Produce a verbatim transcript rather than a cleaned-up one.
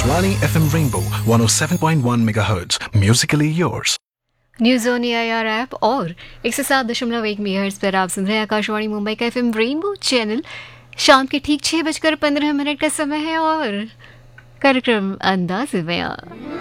Akashvani F M Rainbow one oh seven point one megahertz. Musically yours. News on AIR app और एक सौ सात दशमलव एक मेगाहर्ट्ज पर आप सुन रहे हैं आकाशवाणी मुंबई का एफएम रेनबो चैनल। शाम के ठीक छः बजकर पंद्रह मिनट का समय है और कार्यक्रम अंदाज़ बयां।